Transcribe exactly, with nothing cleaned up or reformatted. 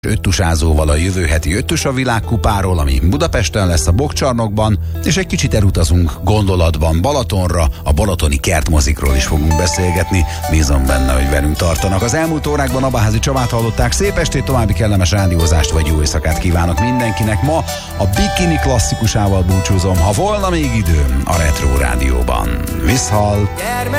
öttusázóval a jövő heti öttusa világkupáról, ami Budapesten lesz a Bokcsarnokban, és egy kicsit elutazunk gondolatban Balatonra, a balatoni kertmozikról is fogunk beszélgetni. Bízom benne, hogy velünk tartanak. Az elmúlt órákban Abaházi Csabát hallották. Szép estét, további kellemes rádiózást vagy jó éjszakát kívánok mindenkinek. Ma a Bikini klasszikusával búcsúzom, ha volna még időm, a Retro Rádióban. Viszhal!